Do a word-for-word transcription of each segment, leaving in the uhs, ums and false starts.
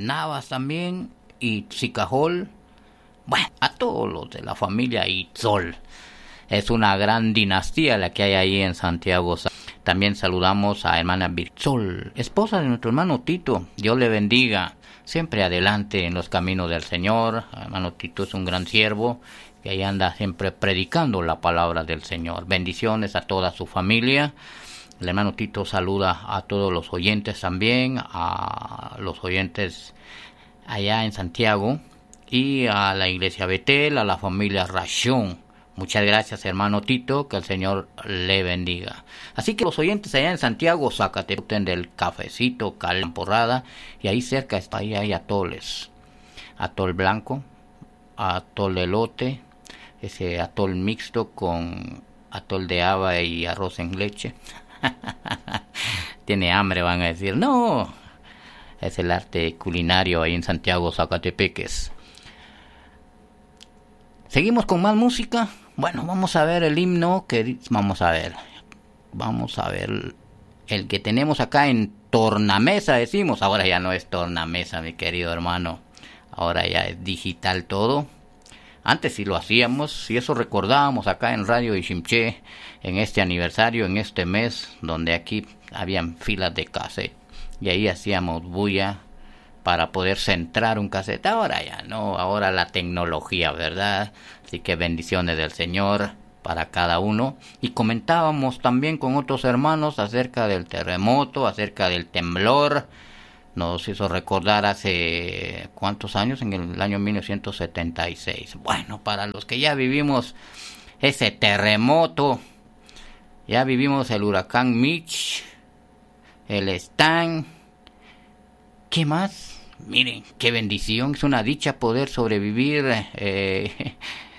Navas también, Itzicajol, bueno, a todos los de la familia Itzol. Es una gran dinastía la que hay ahí en Santiago. También saludamos a hermana Virzol, esposa de nuestro hermano Tito. Dios le bendiga, siempre adelante en los caminos del Señor. Hermano Tito es un gran siervo que ahí anda siempre predicando la palabra del Señor. Bendiciones a toda su familia. El hermano Tito saluda a todos los oyentes también, a los oyentes allá en Santiago y a la iglesia Betel, a la familia Rashón. Muchas gracias, hermano Tito, que el Señor le bendiga. Así que los oyentes allá en Santiago, Zacatepec, del Cafecito, Calamporrada, y ahí cerca está, ahí hay atoles. Atol blanco, atol de elote, ese atol mixto con atol de haba y arroz en leche. Tiene hambre, van a decir. No, es el arte culinario ahí en Santiago, Zacatepeques. Seguimos con más música. Bueno, vamos a ver el himno que vamos a ver. Vamos a ver el que tenemos acá en tornamesa, decimos. Ahora ya no es tornamesa, mi querido hermano. Ahora ya es digital todo. Antes sí lo hacíamos y eso recordábamos acá en Radio Iximché en este aniversario, en este mes, donde aquí habían filas de cassette y ahí hacíamos bulla para poder centrar un cassette. Ahora ya no, ahora la tecnología, ¿verdad? Así que bendiciones del Señor para cada uno. Y comentábamos también con otros hermanos acerca del terremoto, acerca del temblor. Nos hizo recordar hace cuántos años, en el año mil novecientos setenta y seis. Bueno, para los que ya vivimos ese terremoto, ya vivimos el huracán Mitch, el Stan, ¿qué más? Miren, qué bendición, es una dicha poder sobrevivir eh,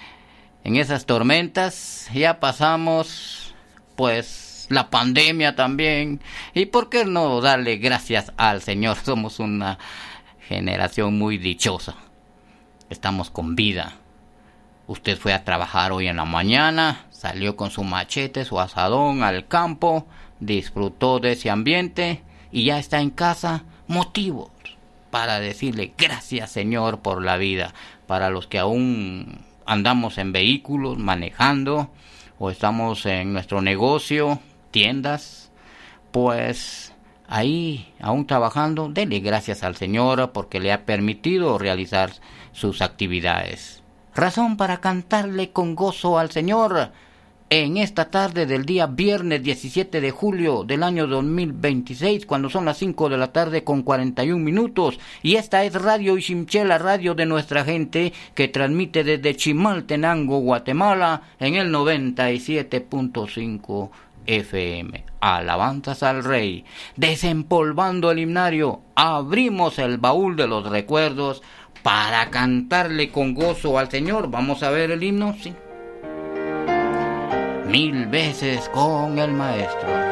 en esas tormentas. Ya pasamos, pues, la pandemia también, y por qué no darle gracias al Señor. Somos una generación muy dichosa, estamos con vida. Usted fue a trabajar hoy en la mañana, salió con su machete, su asadón al campo, disfrutó de ese ambiente y ya está en casa. Motivos para decirle gracias, Señor, por la vida. Para los que aún andamos en vehículos manejando o estamos en nuestro negocio, tiendas, pues ahí aún trabajando, denle gracias al Señor porque le ha permitido realizar sus actividades. Razón para cantarle con gozo al Señor en esta tarde del día viernes diecisiete de julio del año dos mil veintiséis, cuando son las cinco de la tarde con cuarenta y un minutos, y esta es Radio Iximché, la radio de nuestra gente, que transmite desde Chimaltenango, Guatemala, en el noventa y siete punto cinco F M. Alabanzas al Rey. Desempolvando el himnario, abrimos el baúl de los recuerdos para cantarle con gozo al Señor. Vamos a ver el himno, sí. Mil veces con el maestro.